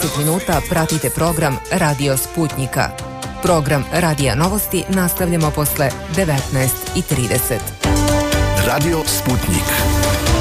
minuta pratite program Radio Sputnjika. Program Radija Novosti nastavljamo posle 19:30. Radio Sputnjik.